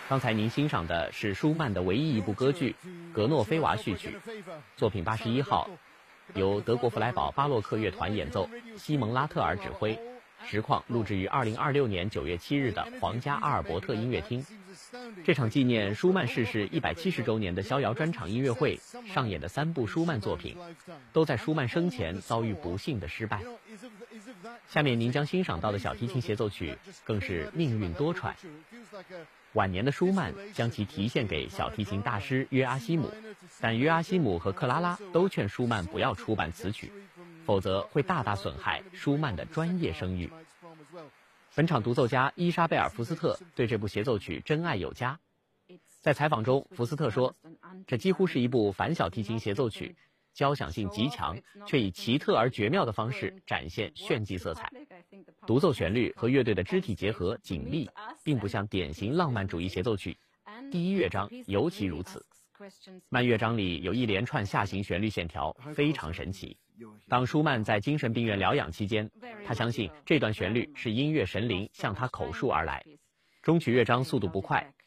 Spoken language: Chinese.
刚才您欣赏的是舒曼的唯一一部歌剧《格诺菲娃序曲》，作品81号，由德国弗莱堡巴洛克乐团演奏，西蒙拉特尔指挥，实况录制于2026年9月7日的皇家阿尔伯特音乐厅。这场纪念舒曼逝世170周年的逍遥专场音乐会上演的3部舒曼作品，都在舒曼生前遭遇不幸的失败。下面您将欣赏到的小提琴协奏曲更是命运多舛。晚年的舒曼将其题献给小提琴大师约阿希姆，但约阿希姆和克拉拉都劝舒曼不要出版此曲，否则会大大损害舒曼的专业声誉。本场独奏家伊莎贝尔·福斯特对这部协奏曲真爱有加。在采访中，福斯特说，这几乎是一部反小提琴协奏曲，交响性极强，却以奇特而绝妙的方式展现炫技色彩。独奏旋律和乐队的肢体结合紧密，并不像典型浪漫主义协奏曲。第一乐章尤其如此。慢乐章里有一连串下行旋律线条，非常神奇。当舒曼在精神病院疗养期间，他相信这段旋律是音乐神灵向他口述而来。中曲乐章速度不快，